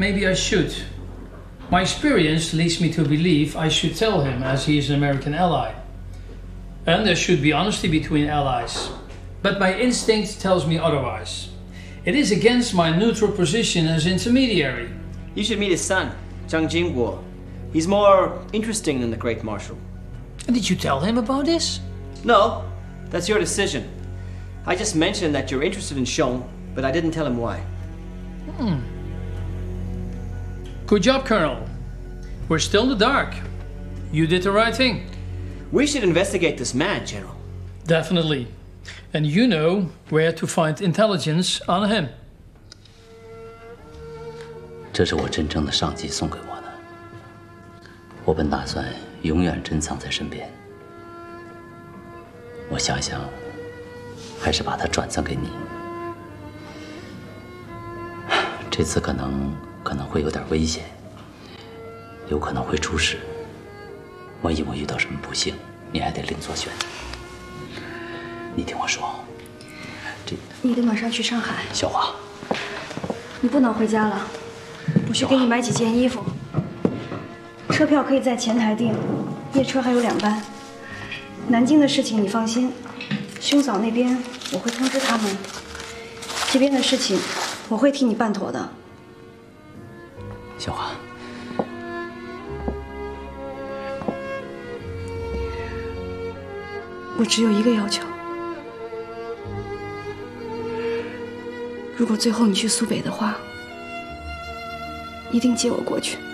maybe I should. My experience leads me to believe I should tell him, as he is an American ally. And there should be honesty between allies. But my instinct tells me otherwise. It is against my neutral position as intermediary. You should meet his son, Zhang Jingguo. He's more interesting than the Great Marshal. And did you tell him about this? No, that's your decision. I just mentioned that you're interested in Xiong, but I didn't tell him why. Good job, Colonel. We're still in the dark. You did the right thing. We should investigate this man, General. Definitely. And you know where to find intelligence on him. 这是我真正的上级送给我的，我本打算永远珍藏在身边。我想想，还是把它转赠给你。这次可能会有点危险，有可能会出事。万一我遇到什么不幸，你还得另做选择。你听我说， 你得马上去上海。 小华， 你不能回家了。 我去给你买几件衣服，车票可以在前台订，夜车还有2班。南京的事情你放心，兄嫂那边我会通知他们，这边的事情我会替你办妥的。 小华， 我只有一个要求，如果最后你去苏北的话。 一定接我过去。